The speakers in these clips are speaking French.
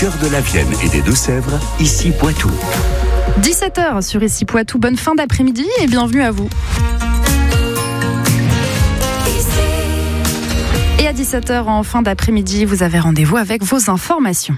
Cœur de la Vienne et des Deux-Sèvres, ici Poitou. 17h sur ici Poitou, bonne fin d'après-midi et bienvenue à vous. Et à 17h en fin d'après-midi, vous avez rendez-vous avec vos informations.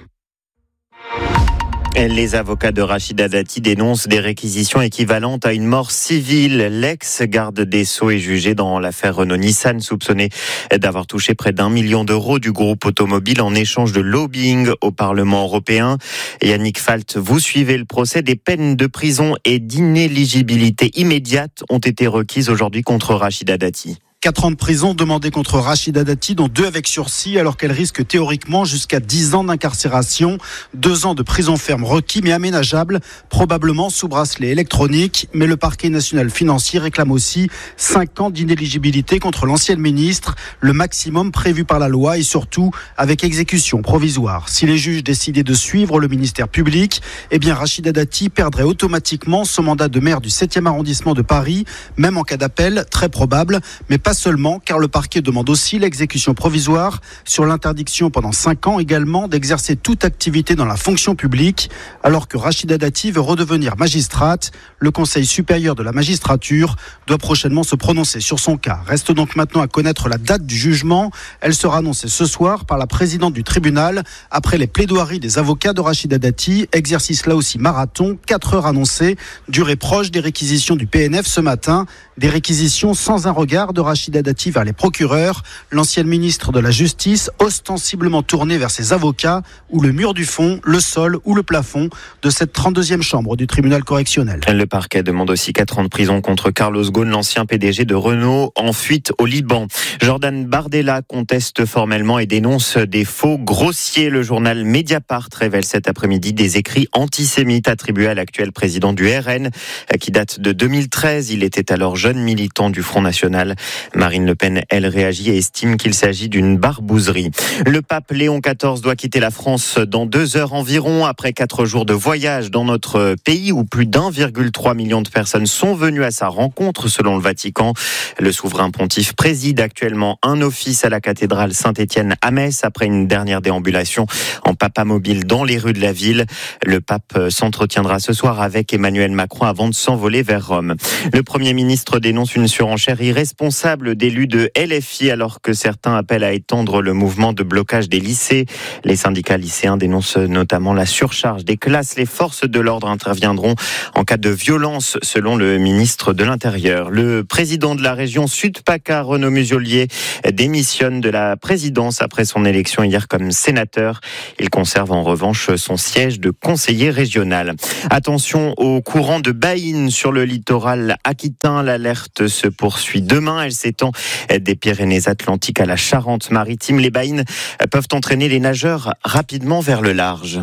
Les avocats de Rachida Dati dénoncent des réquisitions équivalentes à une mort civile. L'ex-garde des Sceaux est jugé dans l'affaire Renault-Nissan, soupçonné d'avoir touché près d'1 million d'euros du groupe automobile en échange de lobbying au Parlement européen. Yannick Falt, vous suivez le procès. Des peines de prison et d'inéligibilité immédiate ont été requises aujourd'hui contre Rachida Dati. 4 ans de prison demandés contre Rachida Dati, dont 2 avec sursis, alors qu'elle risque théoriquement jusqu'à 10 ans d'incarcération. 2 ans de prison ferme requis, mais aménageables, probablement sous bracelet électronique. Mais le parquet national financier réclame aussi 5 ans d'inéligibilité contre l'ancienne ministre, le maximum prévu par la loi et surtout avec exécution provisoire. Si les juges décidaient de suivre le ministère public, eh bien Rachida Dati perdrait automatiquement son mandat de maire du 7e arrondissement de Paris, même en cas d'appel, très probable, mais pas seulement, car le parquet demande aussi l'exécution provisoire sur l'interdiction pendant 5 ans également d'exercer toute activité dans la fonction publique, alors que Rachida Dati veut redevenir magistrate. Le Conseil supérieur de la magistrature doit prochainement se prononcer sur son cas. Reste donc maintenant à connaître la date du jugement. Elle sera annoncée ce soir par la présidente du tribunal, après les plaidoiries des avocats de Rachida Dati. Exercice là aussi marathon, 4 heures annoncées, durée proche des réquisitions du PNF ce matin. Des réquisitions sans un regard de Rachida Dati vers les procureurs. L'ancienne ministre de la Justice, ostensiblement tournée vers ses avocats, ou le mur du fond, le sol ou le plafond de cette 32e chambre du tribunal correctionnel. Le parquet demande aussi 4 ans de prison contre Carlos Ghosn, l'ancien PDG de Renault, en fuite au Liban. Jordan Bardella conteste formellement et dénonce des faux grossiers. Le journal Mediapart révèle cet après-midi des écrits antisémites attribués à l'actuel président du RN, qui date de 2013. Il était alors jeune militant du Front National. Marine Le Pen, elle, réagit et estime qu'il s'agit d'une barbouzerie. Le pape Léon XIV doit quitter la France dans 2 heures environ, après 4 jours de voyage dans notre pays où plus d'1,3 million de personnes sont venues à sa rencontre, selon le Vatican. Le souverain pontife préside actuellement un office à la cathédrale Saint-Étienne à Metz après une dernière déambulation en papamobile dans les rues de la ville. Le pape s'entretiendra ce soir avec Emmanuel Macron avant de s'envoler vers Rome. Le Premier ministre dénonce une surenchère irresponsable d'élus de LFI alors que certains appellent à étendre le mouvement de blocage des lycées. Les syndicats lycéens dénoncent notamment la surcharge des classes. Les forces de l'ordre interviendront en cas de violence selon le ministre de l'Intérieur. Le président de la région Sud-PACA, Renaud Muselier, démissionne de la présidence après son élection hier comme sénateur. Il conserve en revanche son siège de conseiller régional. Attention au courant de Baïne sur le littoral aquitain. L'alerte se poursuit demain. Elle s'étend des Pyrénées-Atlantiques à la Charente-Maritime. Les baïnes peuvent entraîner les nageurs rapidement vers le large.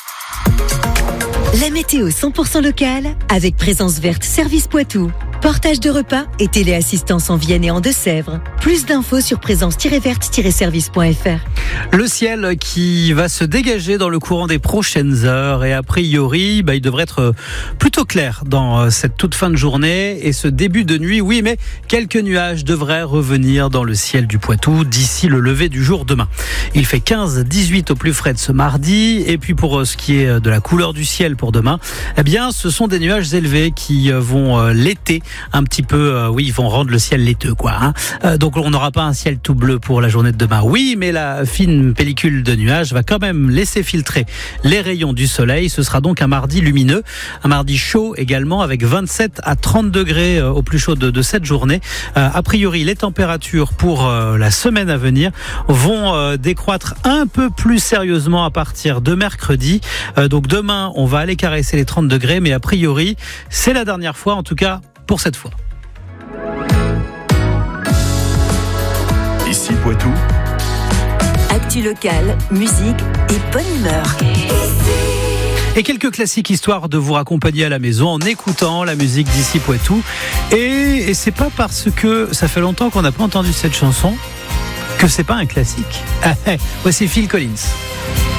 La météo 100% locale avec Présence Verte Service Poitou. Portage de repas et téléassistance en Vienne et en Deux-Sèvres. Plus d'infos sur présence-verte-service.fr. Le ciel qui va se dégager dans le courant des prochaines heures et a priori, il devrait être plutôt clair dans cette toute fin de journée et ce début de nuit. Oui, mais quelques nuages devraient revenir dans le ciel du Poitou d'ici le lever du jour demain. Il fait 15-18 au plus frais de ce mardi. Et puis pour ce qui est de la couleur du ciel pour demain, ce sont des nuages élevés qui vont l'été un petit peu, ils vont rendre le ciel laiteux, donc on n'aura pas un ciel tout bleu pour la journée de demain. Oui, mais la fine pellicule de nuages va quand même laisser filtrer les rayons du soleil. Ce sera donc un mardi lumineux, un mardi chaud également, avec 27 à 30 degrés au plus chaud de cette journée. A priori, les températures pour la semaine à venir vont décroître un peu plus sérieusement à partir de mercredi. Donc demain, on va aller caresser les 30 degrés, mais a priori, c'est la dernière fois, en tout cas, pour cette fois. Ici Poitou. Actu locale, musique et bonne humeur. Et quelques classiques histoire de vous raccompagner à la maison en écoutant la musique d'ici Poitou. Et c'est pas parce que ça fait longtemps qu'on n'a pas entendu cette chanson que c'est pas un classique. Voici Phil Collins.